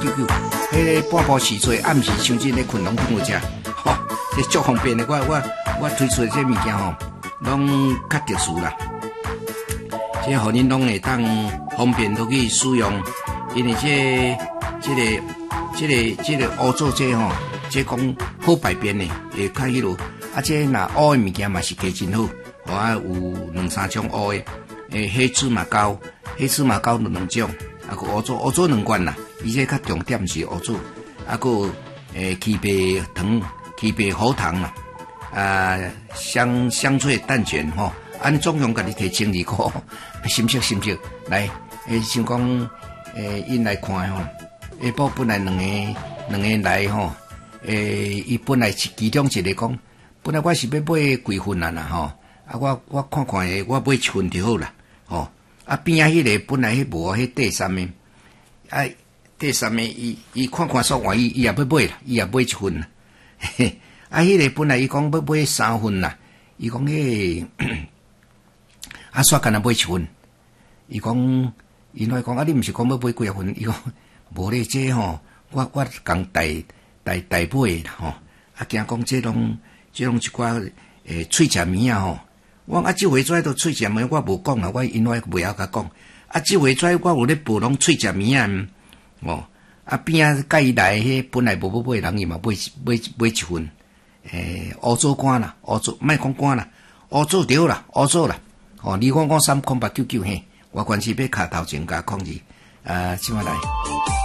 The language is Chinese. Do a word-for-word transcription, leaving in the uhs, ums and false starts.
九九，迄个半晡时做，暗时伤真咧困拢困有食，吼、哦，这足方便的。我我我推出的这物件吼，拢较特殊啦。这互恁拢会当方便都去使用，因为这这个这个这个乌做这吼，这讲好排便的，会较迄落。啊，这若乌的物件嘛是加真好，我有两三种乌的，诶，黑芝麻膏，黑芝麻膏有两种，啊个乌做乌做两罐啦，而且较重点是乌做，啊个诶枇杷糖、枇杷核糖啦，啊香香脆蛋卷吼。安总共甲你摕千二箍，心息心息来，诶，想讲，诶，因来看吼，下晡本来两个两个来吼，诶，伊本来是其中一个讲，本来我是要买几份啊啦吼，啊我我看看诶，我买一份就好啦，吼，啊边仔迄个本来迄无迄第三个，啊第三个伊伊看看说话，伊伊也要买啦，伊也买一份啦，嘿嘿，啊迄个本来伊讲要买三份啦，伊讲迄。啊，煞干那买一份，伊讲，伊来讲啊，你毋是讲要买几啊份？伊讲无咧，这吼，我我共代代代买啦吼，啊，惊讲这拢这拢一寡诶喙食物啊吼，我啊，即回转都喙食物，我无讲啦，我因为袂晓甲讲，啊，即回转我有咧补拢喙食物啊，哦，啊边啊甲伊来迄本来无要买人伊嘛买买买一份，诶，乌做干啦，乌做莫讲干啦，乌做着啦，乌做啦。哦，二五五三空八九九嘿，我关系要卡头前加控制，啊，怎么来？